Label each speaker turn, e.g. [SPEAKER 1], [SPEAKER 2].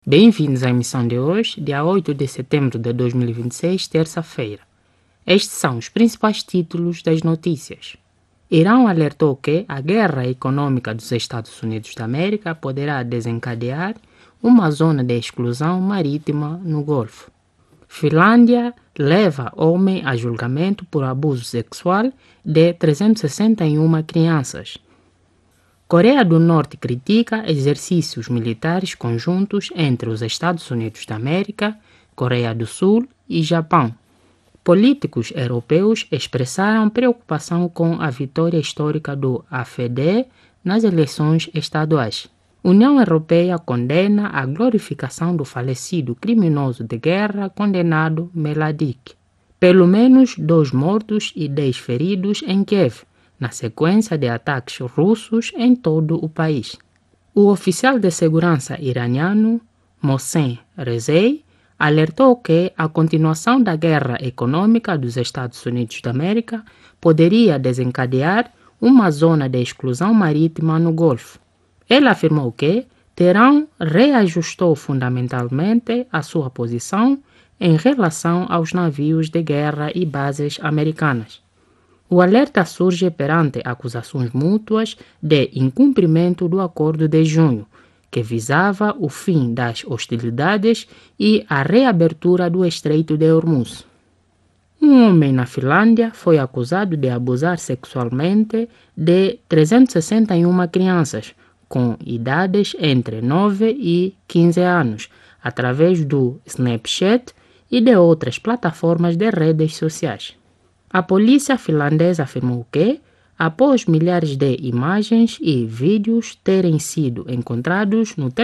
[SPEAKER 1] Bem-vindos à emissão de hoje, dia 8 de setembro de 2026, terça-feira. Estes são os principais títulos das notícias. Irão alertou que a guerra econômica dos Estados Unidos da América poderá desencadear uma zona de exclusão marítima no Golfo. Finlândia leva homem a julgamento por abuso sexual de 361 crianças. Coreia do Norte critica exercícios militares conjuntos entre os Estados Unidos da América, Coreia do Sul e Japão. Políticos europeus expressaram preocupação com a vitória histórica do AfD nas eleições estaduais. União Europeia condena a glorificação do falecido criminoso de guerra condenado Mladic. Pelo menos 2 mortos e 10 feridos em Kiev, na sequência de ataques russos em todo o país. O oficial de segurança iraniano, Mohsen Rezei, alertou que a continuação da guerra econômica dos Estados Unidos da América poderia desencadear uma zona de exclusão marítima no Golfo. Ele afirmou que Teherã reajustou fundamentalmente a sua posição em relação aos navios de guerra e bases americanas. O alerta surge perante acusações mútuas de incumprimento do acordo de junho, que visava o fim das hostilidades e a reabertura do Estreito de Hormuz. Um homem na Finlândia foi acusado de abusar sexualmente de 361 crianças, com idades entre 9 e 15 anos, através do Snapchat e de outras plataformas de redes sociais. A polícia finlandesa afirmou que, após milhares de imagens e vídeos terem sido encontrados no